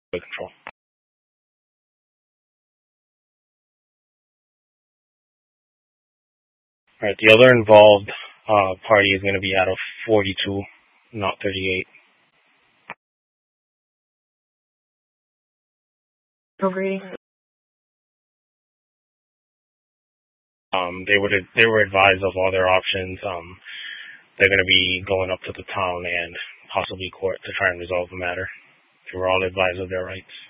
control. All right, the other involved party is going to be out of 42, not 38. Agree. They were advised of all their options. They're going to be going up to the town and possibly court to try and resolve the matter. They were all advised of their rights.